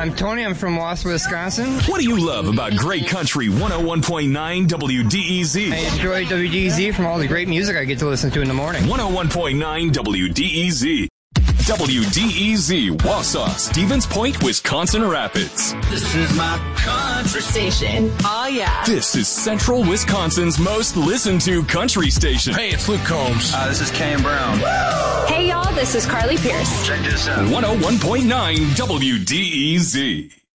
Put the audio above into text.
I'm Tony. I'm from Wausau, Wisconsin. What do you love about Great Country 101.9 WDEZ? I enjoy WDEZ from all the great music I get to listen to in the morning. 101.9 WDEZ. WDEZ, Wausau, Stevens Point, Wisconsin Rapids. This is my country station. Oh, yeah. This is Central Wisconsin's most listened to country station. Hey, it's Luke Combs. This is Cam Brown. Hey, y'all, this is Carly Pierce. Check this out. 101.9 WDEZ.